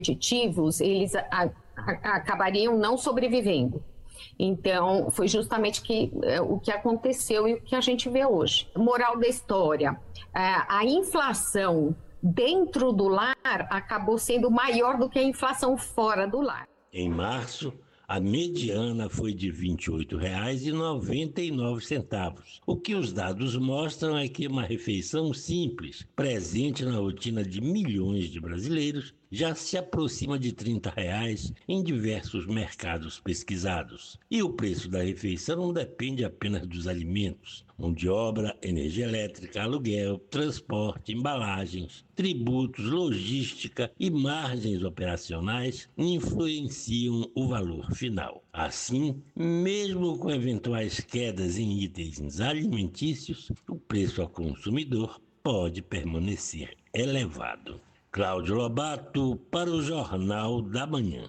competitivos, eles acabariam não sobrevivendo. Então, foi justamente o que aconteceu e o que a gente vê hoje. Moral da história, a inflação dentro do lar acabou sendo maior do que a inflação fora do lar. Em março, a mediana foi de R$ 28,99. O que os dados mostram é que uma refeição simples, presente na rotina de milhões de brasileiros, já se aproxima de R$ 30 em diversos mercados pesquisados. E o preço da refeição não depende apenas dos alimentos. Mão de obra, energia elétrica, aluguel, transporte, embalagens, tributos, logística e margens operacionais influenciam o valor final. Assim, mesmo com eventuais quedas em itens alimentícios, o preço ao consumidor pode permanecer elevado. Cláudio Lobato para o Jornal da Manhã.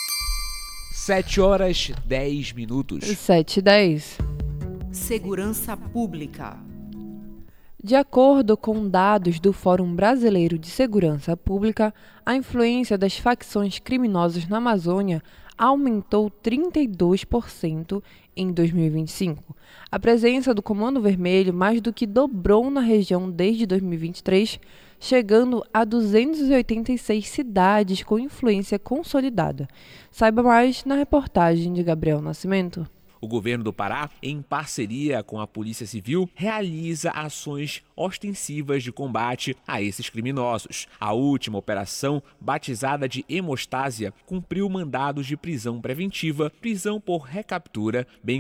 7h10. 7h10. Segurança Pública. De acordo com dados do Fórum Brasileiro de Segurança Pública, a influência das facções criminosas na Amazônia aumentou 32% em 2025. A presença do Comando Vermelho mais do que dobrou na região desde 2023, chegando a 286 cidades com influência consolidada. Saiba mais na reportagem de Gabriel Nascimento. O governo do Pará, em parceria com a Polícia Civil, realiza ações ostensivas de combate a esses criminosos. A última operação, batizada de Hemostásia, cumpriu mandados de prisão preventiva, prisão por recaptura, bem